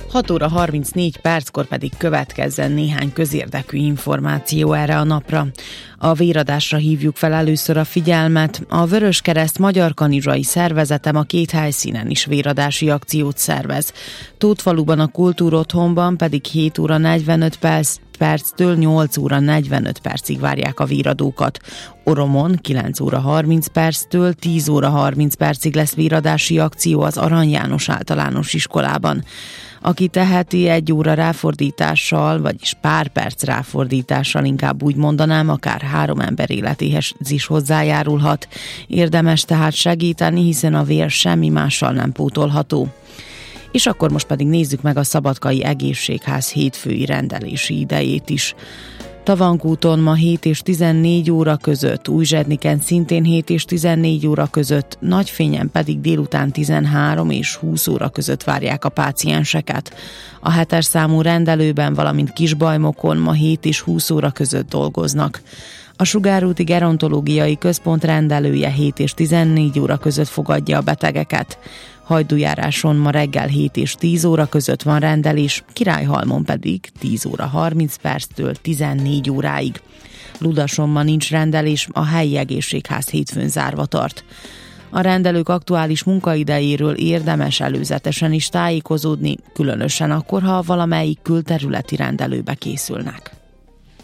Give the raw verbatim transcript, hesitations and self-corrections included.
hat óra harmincnégy perckor pedig következzen néhány közérdekű információ erre a napra. A véradásra hívjuk fel először a figyelmet. A Vöröskereszt Magyar Kanizsai Szervezetem a két helyszínen is véradási akciót szervez. Tótfaluban a Kultúrotthonban pedig hét óra negyvenöt perc perctől nyolc óra negyvenöt percig várják a véradókat. Oromon kilenc óra harminc perctől tíz óra harminc percig lesz véradási akció az Arany János Általános Iskolában. Aki teheti, egy óra ráfordítással, vagyis pár perc ráfordítással, inkább úgy mondanám, akár három ember életéhez is hozzájárulhat. Érdemes tehát segíteni, hiszen a vér semmi mással nem pótolható. És akkor most pedig nézzük meg a Szabadkai Egészségház hétfői rendelési idejét is. Tavankúton ma hét és tizennégy óra között, Újzsedniken szintén hét és tizennégy óra között, Nagyfényen pedig délután tizenhárom és húsz óra között várják a pácienseket. A hetes számú rendelőben, valamint Kisbajmokon ma hét és húsz óra között dolgoznak. A Sugárúti Gerontológiai Központ rendelője hét és tizennégy óra között fogadja a betegeket. Hajdújáráson ma reggel hét és tíz óra között van rendelés, Királyhalmon pedig tíz óra harminc perctől tizennégy óráig. Ludason ma nincs rendelés, a helyi egészségház hétfőn zárva tart. A rendelők aktuális munkaidejéről érdemes előzetesen is tájékozódni, különösen akkor, ha valamelyik külterületi rendelőbe készülnek.